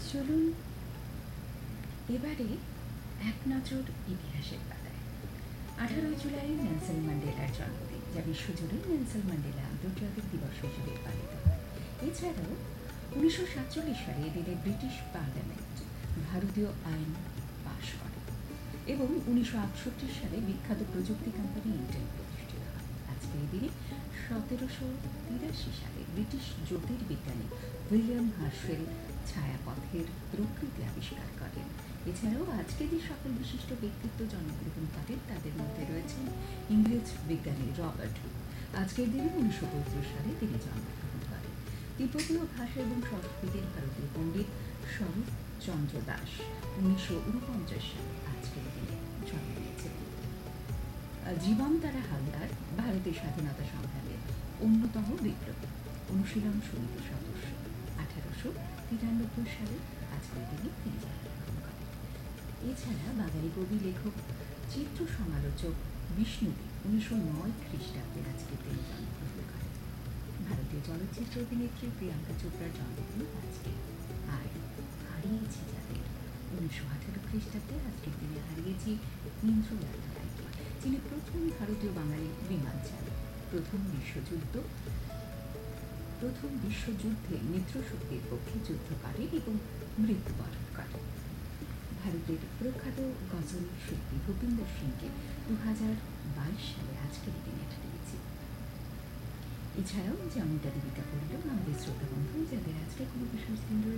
চলুন এবারে এক নজর ইতিহাসের পাতায়। 18 জুলাই নেলসন ম্যান্ডেলার জন্মদিন, যা বিশ্বজুড়ে নেলসন ম্যান্ডেলা আন্তর্জাতিক দিবস হিসেবে পালিত হয়। এছাড়াও 1947 সালে এদিনে ব্রিটিশ পার্লামেন্ট ভারতীয় আইন পাশ করে এবং 1968 সালে বিখ্যাত প্রযুক্তি কোম্পানি ইন্টেল প্রতিষ্ঠিত হয়। আজকে এই দিনে 1783 সালে ব্রিটিশ জ্যোতির্বিজ্ঞানী উইলিয়াম হার্শেল ছায়াপথের প্রকৃতি আবিষ্কার করেন। এছাড়াও আজকে যে সকল বিশিষ্ট ব্যক্তিত্ব জন্মগ্রহণ করেন তাদের মধ্যে রয়েছেন ইংরেজ বিজ্ঞানী রবার্ট হুক। আজকের দিনে 1935 সালে তিনি জন্মগ্রহণ করেন। তিব্বতীয় ভাষা এবং সংস্কৃতির ভারতীয় পণ্ডিত শরৎচন্দ্র দাস 1949 সালে আজকের দিনে জন্ম নিয়েছিলেন। জীবন তারা হালদার ভারতের স্বাধীনতা সংগ্রামের অন্যতম বিপ্লবী, অনুশীলন সমিতির সদস্য। 1893 সালে আজকের দিনে তিনি জন্মগ্রহণ করেন। এছাড়া বাঙালি কবি, লেখক, চিত্র সমালোচক বিষ্ণুদী 1909 খ্রিস্টাব্দে আজকের দিনে জন্মগ্রহণ করেন। ভারতীয় চলচ্চিত্র অভিনেত্রী প্রিয়াঙ্কা চোপড়ার জন্মদিন আজকে। আর হারিয়েছি যাদের, 1918 খ্রিস্টাব্দে আজকের দিনে হারিয়েছি ইন্দ্রলাল রায়কে, যিনি প্রথম ভারতীয় বাঙালি বিমান চালক। প্রথম বিশ্বযুদ্ধে মিত্রশক্তির পক্ষে যুদ্ধ করেন এবং মৃত্যুবরণ করেন। ভারতের প্রখ্যাত গজল শিল্পী ভূপিন্দর সিংকে 2022 সালে আজকের দিনে হারিয়েছি। এছাড়াও যেমনটা দেবিকা বলল, আমাদের শ্রোতা বন্ধু যাদের আজকে কোনো বিশেষ দিন রয়েছে